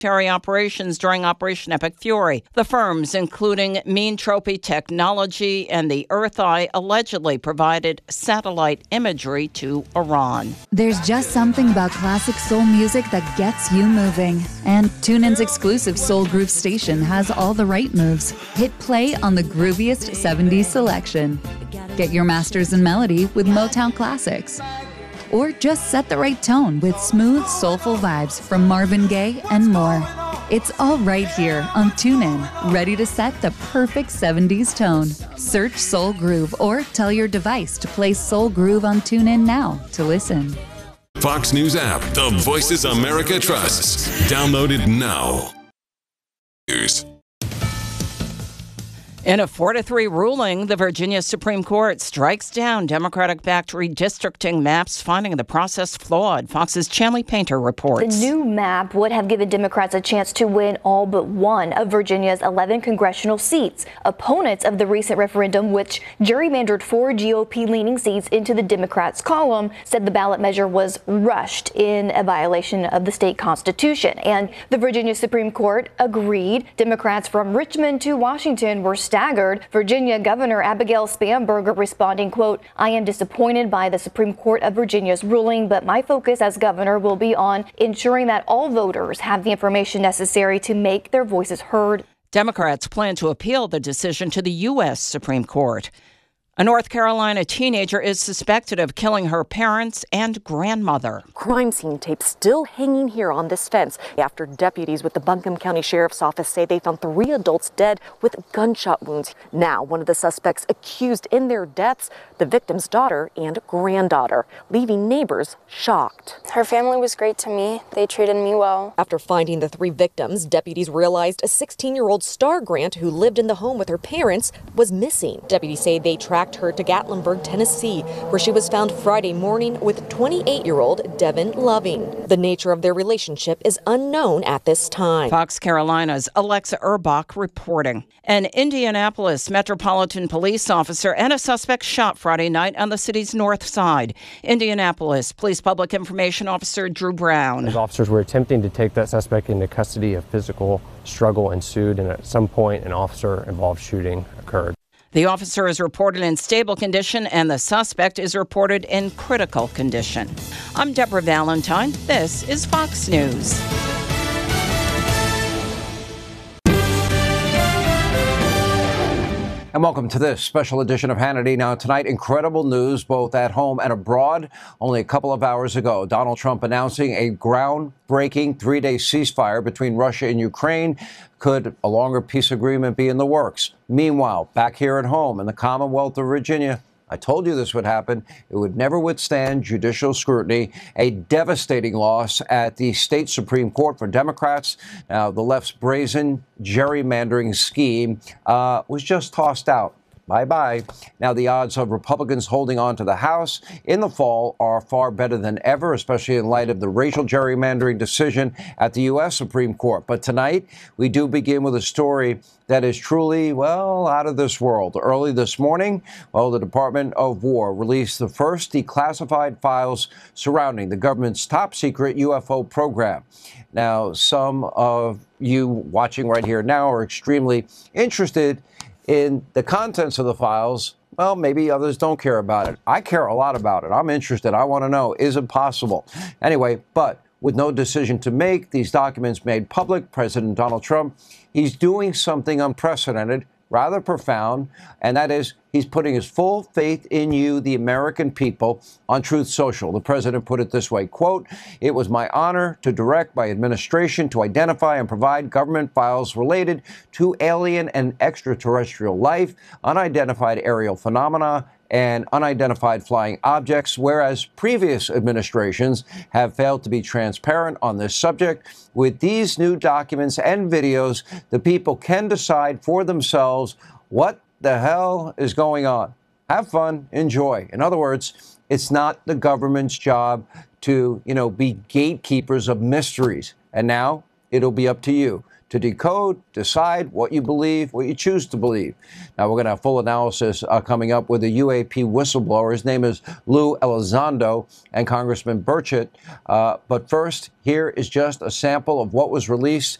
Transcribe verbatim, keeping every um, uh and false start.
operations during Operation Epic Fury. The firms, including Mean Trophy Technology and the Earth Eye, allegedly provided satellite imagery to Iran. There's just something about classic soul music that gets you moving. And TuneIn's exclusive Soul Groove station has all the right moves. Hit play on the grooviest seventies selection. Get your masters in melody with Motown Classics. Or just set the right tone with smooth, soulful vibes from Marvin Gaye and more. It's all right here on TuneIn, ready to set the perfect seventies tone. Search Soul Groove or tell your device to play Soul Groove on TuneIn now to listen. Fox News app, the Voices America trusts. Download it now. News. In a four to three ruling, the Virginia Supreme Court strikes down Democratic-backed redistricting maps, finding the process flawed. Fox's Chanley Painter reports. The new map would have given Democrats a chance to win all but one of Virginia's eleven congressional seats. Opponents of the recent referendum, which gerrymandered four G O P-leaning seats into the Democrats' column, said the ballot measure was rushed in a violation of the state constitution. And the Virginia Supreme Court agreed. Democrats from Richmond to Washington were staggered. Virginia Governor Abigail Spanberger responding, quote, "I am disappointed by the Supreme Court of Virginia's ruling, but my focus as governor will be on ensuring that all voters have the information necessary to make their voices heard." Democrats plan to appeal the decision to the U S Supreme Court. A North Carolina teenager is suspected of killing her parents and grandmother. Crime scene tape still hanging here on this fence after deputies with the Buncombe County Sheriff's Office say they found three adults dead with gunshot wounds. Now, one of the suspects accused in their deaths, the victim's daughter and granddaughter, leaving neighbors shocked. Her family was great to me. They treated me well. After finding the three victims, deputies realized a sixteen-year-old Star Grant who lived in the home with her parents was missing. Deputies say they tracked her to Gatlinburg, Tennessee, where she was found Friday morning with twenty-eight-year-old Devin Loving. The nature of their relationship is unknown at this time. Fox Carolina's Alexa Urbach reporting. An Indianapolis Metropolitan Police officer and a suspect shot Friday night on the city's north side. Indianapolis Police Public Information Officer Drew Brown. As officers were attempting to take that suspect into custody, a physical struggle ensued, and at some point an officer-involved shooting occurred. The officer is reported in stable condition and the suspect is reported in critical condition. I'm Deborah Valentine. This is Fox News. And welcome to this special edition of Hannity. Now tonight, incredible news both at home and abroad. Only a couple of hours ago, Donald Trump announcing a groundbreaking three-day ceasefire between Russia and Ukraine. Could a longer peace agreement be in the works? Meanwhile, back here at home in the Commonwealth of Virginia, I told you this would happen. It would never withstand judicial scrutiny. A devastating loss at the state Supreme Court for Democrats. Now, the left's brazen gerrymandering scheme uh, was just tossed out. Bye-bye. Now, the odds of Republicans holding on to the House in the fall are far better than ever, especially in light of the racial gerrymandering decision at the U S Supreme Court. But tonight, we do begin with a story that is truly, well, out of this world. Early this morning, well, the Department of War released the first declassified files surrounding the government's top-secret U F O program. Now, some of you watching right here now are extremely interested in the contents of the files. Well, maybe others don't care about it. I care a lot about it. I'm interested. I want to know, is it possible? Anyway, but with no decision to make, these documents made public, President Donald Trump, he's doing something unprecedented, rather profound, and that is he's putting his full faith in you, the American people, on Truth Social. The president put it this way, quote, "It was my honor to direct my administration to identify and provide government files related to alien and extraterrestrial life, unidentified aerial phenomena, and unidentified flying objects, whereas previous administrations have failed to be transparent on this subject. With these new documents and videos, the people can decide for themselves what the hell is going on. Have fun, enjoy." In other words, it's not the government's job to, you know, be gatekeepers of mysteries. And now it'll be up to you to decode, decide what you believe, what you choose to believe. Now, we're going to have full analysis uh, coming up with a U A P whistleblower. His name is Lou Elizondo and Congressman Burchett. Uh, but first, here is just a sample of what was released